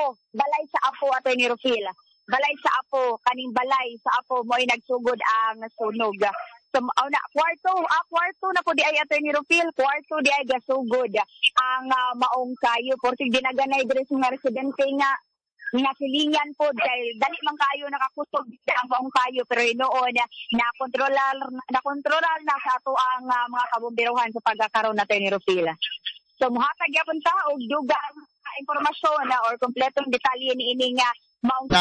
balay sa Apo ato ni Rufil. Balay sa Apo, kaning balay sa Apo mo ay nagsugod ang sunog. So, kwarto na po di ay ato ni Rufil, kwarto di ay gasugod ang maong kayo. Portig dinaganay diri sa mga residente nga silingan po dahil dali man kayo nakakusog ang maong kayo pero noon nakontrolar na sa ato ang mga kabomberohan sa pagkakaroon nato ni Rufil. So muhatag gyapon ta og dugang impormasyon or kompletong detalye niini nga maong